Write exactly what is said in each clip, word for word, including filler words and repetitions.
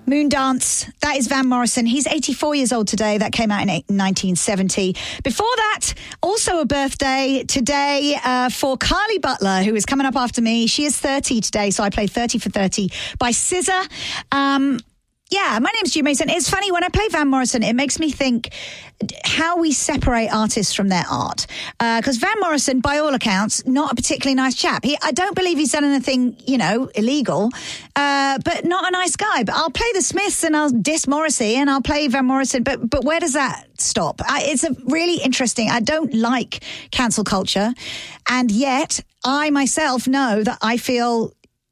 Moondance. That is Van Morrison. He's eighty-four years old today. That came out in nineteen seventy. Before that, also a birthday today uh, for Carly Butler, who is coming up after me. She is thirty today, so I play thirty for thirty by S Z A. Um, yeah, my name's Jude Mason. It's funny, when I play Van Morrison, it makes me think how we separate artists from their art. Because uh, Van Morrison, by all accounts, not a particularly nice chap. He, I don't believe he's done anything, you know, illegal, uh, but not a nice guy. But I'll play the Smiths and I'll diss Morrissey and I'll play Van Morrison. But but where does that stop? I, it's a really interesting. I don't like cancel culture. And yet I myself know that I feel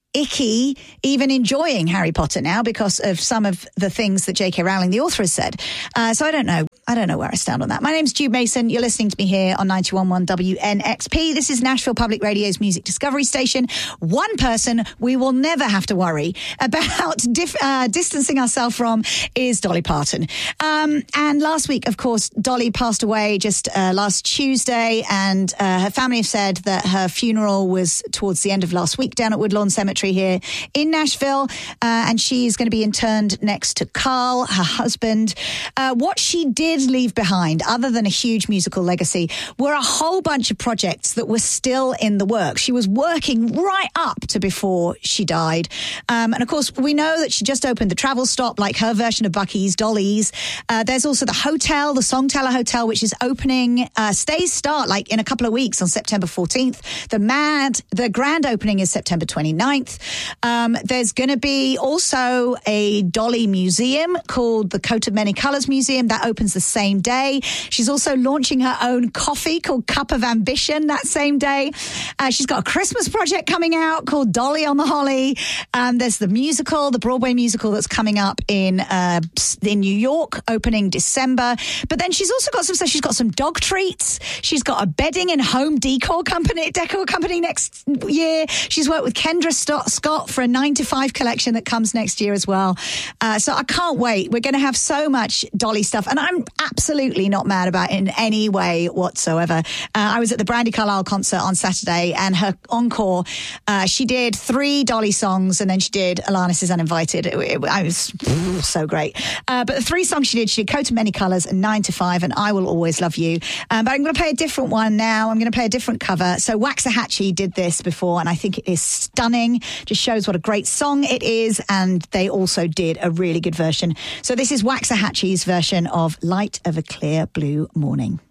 icky even enjoying Harry Potter now because of some of the things that J K Rowling, the author, has said. Uh, so I don't know. I don't know where I stand on that. My name's Jude Mason. You're listening to me here on ninety-one point one W N X P. This is Nashville Public Radio's music discovery station. One person we will never have to worry about dif- uh, distancing ourselves from is Dolly Parton. Um, and last week, of course, Dolly passed away just uh, last Tuesday, and uh, her family have said that her funeral was towards the end of last week down at Woodlawn Cemetery here in Nashville, uh, and she's going to be interned next to Carl, her husband. Uh, what she did leave behind, other than a huge musical legacy, were a whole bunch of projects that were still in the works. She was working right up to before she died. Um, and of course, we know that she just opened the Travel Stop, like her version of Buc-ee's, Dolly's. Uh, there's also the hotel, the Songteller Hotel, which is opening, uh, stays start, like in a couple of weeks on September fourteenth. The Mad, the grand opening is September twenty-ninth. Um, there's going to be also a Dolly museum called the Coat of Many Colors Museum that opens the same day. She's also launching her own coffee called Cup of Ambition that same day. Uh, she's got a Christmas project coming out called Dolly on the Holly. Um, there's the musical, the Broadway musical that's coming up in uh, in New York, opening December. But then she's also got some stuff. She's got some dog treats. She's got a bedding and home decor company, decor company next year. She's worked with Kendra Scott for a nine to five collection that comes next year as well. Uh, so I can't wait. We're going to have so much Dolly stuff, and I'm absolutely not mad about it in any way whatsoever. Uh, I was at the Brandi Carlile concert on Saturday, and her encore, uh, she did three Dolly songs, and then she did Alanis is Uninvited. It, it, it was so great. Uh, but the three songs she did, she did Coat of Many Colors and Nine to Five and I Will Always Love You. Um, but I'm going to play a different one now. I'm going to play a different cover. So Waxahachie did this before, and I think it is stunning. Just shows what a great song it is, and they also did a really good version. So this is Waxahachie's version of Light of a Clear Blue Morning.